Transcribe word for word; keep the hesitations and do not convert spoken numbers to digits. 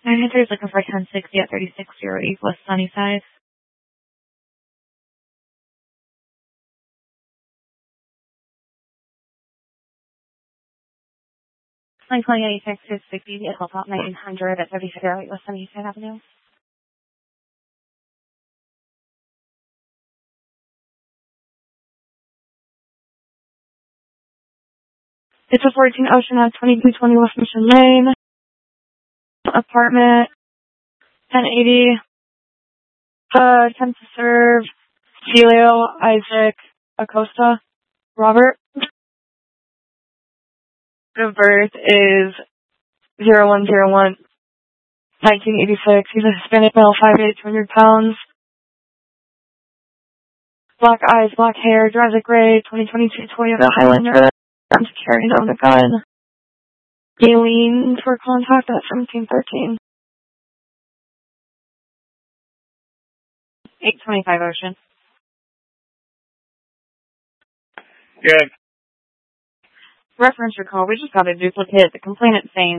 nine hundred is looking for ten sixty at thirty-six zero East West Sunnyside. nine twenty-eight Texas sixty vehicle top nine hundred at thirty-six zero East West Sunnyside Avenue. It's a fourteen Ocean Ave, twenty-two twenty West Mission Lane. Apartment, ten eighty. Uh, attempt to serve Helio Isaac Acosta Robert. Date of birth is zero one zero one nineteen eighty-six. He's a Hispanic male, five eight, two hundred pounds. Black eyes, black hair, drives a gray twenty twenty-two Toyota Highlander. I'm carrying on a gun. Aileen for contact at seventeen thirteen. eight twenty-five Ocean. Good. Reference your call. We just got a duplicate. The complainant saying